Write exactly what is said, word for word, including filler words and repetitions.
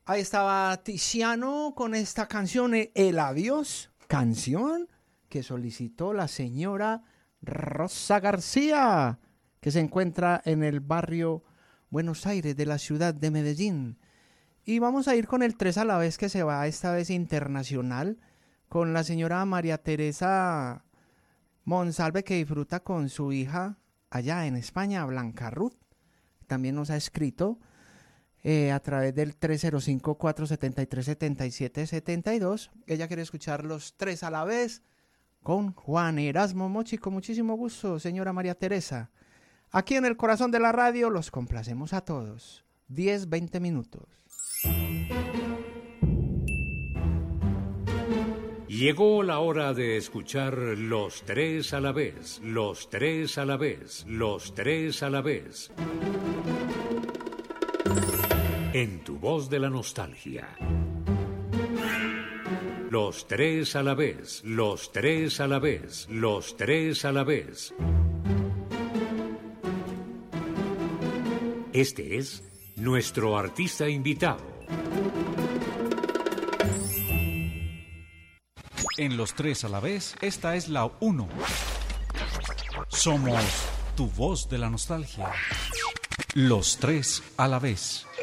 Ahí estaba Tiziano con esta canción, El Adiós, canción que solicitó la señora Rosa García, que se encuentra en el barrio Buenos Aires de la ciudad de Medellín. Y vamos a ir con el tres a la vez, que se va esta vez internacional, con la señora María Teresa Monsalve, que disfruta con su hija allá en España, Blanca Ruth. También nos ha escrito eh, a través del tres cero cinco, cuatro siete tres, siete siete siete dos. Ella quiere escuchar los tres a la vez con Juan Erasmo Mochi. Con muchísimo gusto, señora María Teresa. Aquí en el corazón de la radio los complacemos a todos. diez, veinte minutos. Llegó la hora de escuchar los tres a la vez, los tres a la vez, los tres a la vez. En tu voz de la nostalgia. Los tres a la vez, los tres a la vez, los tres a la vez. Este es nuestro artista invitado. En los tres a la vez, esta es la uno. Somos tu voz de la nostalgia. Los tres a la vez.